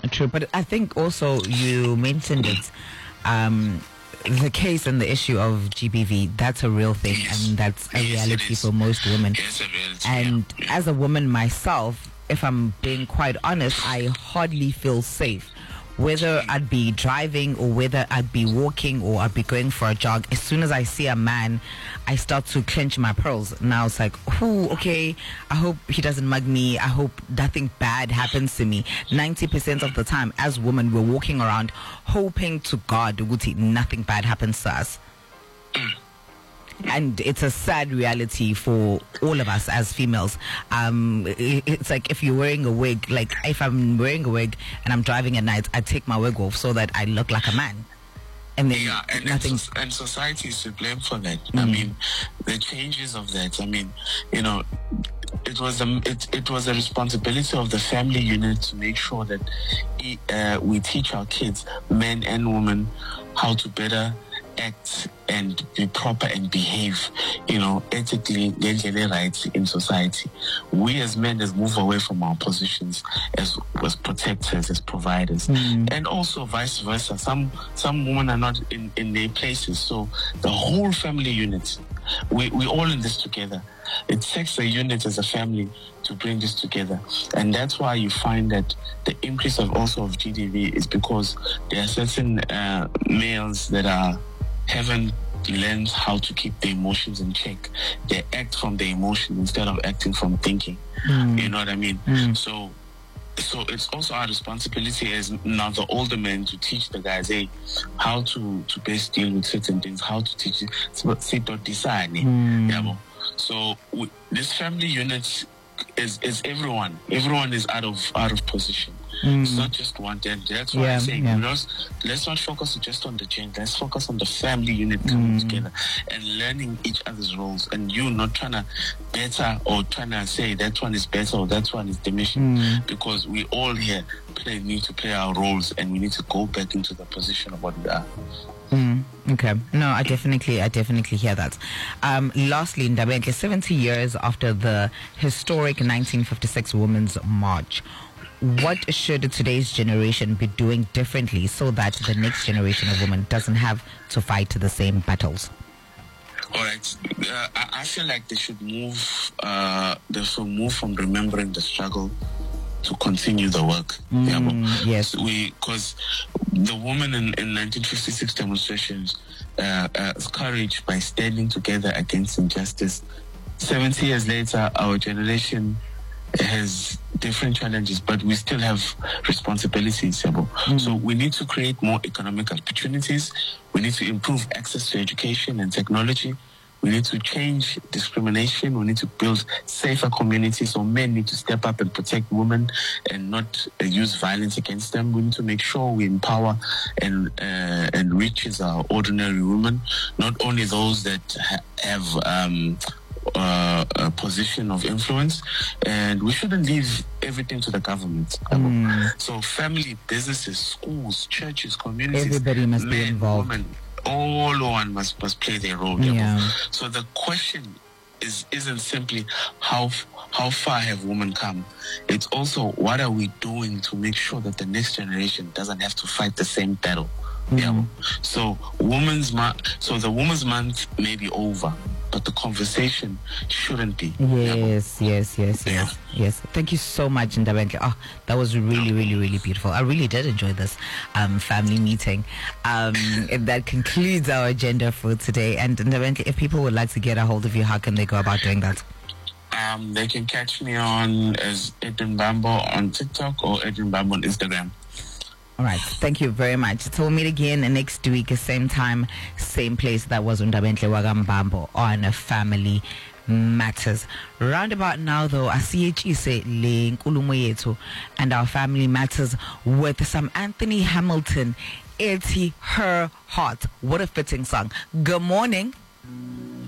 True, but I think also you mentioned it. The case and the issue of GBV, that's a real thing, and that's a reality for most women. It's a reality. And as a woman myself, if I'm being quite honest, I hardly feel safe. Whether I'd be driving or whether I'd be walking or I'd be going for a jog, as soon as I see a man, I start to clench my pearls. Now it's like, okay, I hope he doesn't mug me. I hope nothing bad happens to me. 90% of the time, as women, we're walking around hoping to God nothing bad happens to us. And it's a sad reality for all of us as females. It's like if you're wearing a wig, like if I'm wearing a wig and I'm driving at night, I take my wig off so that I look like a man. And then and society is to blame for that. I mean, the changes of that. I mean, it was a responsibility of the family unit to make sure that we teach our kids, men and women, how to better act and be proper and behave, ethically, legally right in society. We as men has moved away from our positions as protectors, as providers, and also vice versa. Some women are not in their places, so the whole family unit, we all in this together. It takes a unit as a family to bring this together, and that's why you find that the increase of GDV is because there are certain males that haven't learned how to keep their emotions in check. They act from their emotion instead of acting from thinking. You know what I mean? So it's also our responsibility as now the older men to teach the guys how to best deal with certain things, how to teach it. So this family unit is everyone. Everyone is out of position. It's not just one. That's why I'm saying, let's not focus just on the gender. Let's focus on the family unit coming together and learning each other's roles. And you not trying to better or trying to say that one is better or that one is diminishing. Because we all here need to play our roles, and we need to go back into the position of what we are. Okay. No, I definitely hear that. Lastly, Ndabenge, 70 years after the historic 1956 Women's March, what should today's generation be doing differently so that the next generation of women doesn't have to fight the same battles? All right. I feel like they should move from remembering the struggle to continue the work. Yes. Because the women in 1956 demonstrations courage by standing together against injustice. 70 years later, our generation has different challenges, but we still have responsibilities. So we need to create more economic opportunities. We need to improve access to education and technology. We need to change discrimination. We need to build safer communities. So men need to step up and protect women and not use violence against them. We need to make sure we empower and enriches our ordinary women, not only those that have a position of influence, and we shouldn't leave everything to the government. So family, businesses, schools, churches, communities, everybody must be involved. Women, all one must play their role. So the question isn't simply how far have women come. It's also what are we doing to make sure that the next generation doesn't have to fight the same battle. So the Women's Month may be over, but the conversation shouldn't be. Yes. Thank you so much, Ndabenge. That was really, really, really beautiful. I really did enjoy this family meeting. That concludes our agenda for today. And Ndabenge, if people would like to get a hold of you, how can they go about doing that? They can catch me on as Edwin Bambo on TikTok or Edwin Bambo on Instagram. All right. Thank you very much. So we'll meet again next week, same time, same place. That was Ndabenhle Wagambambo on Family Matters. Roundabout now, though, asiyechise le nkulumo yethu and our Family Matters with some Anthony Hamilton, Ethi Her Heart. What a fitting song. Good morning.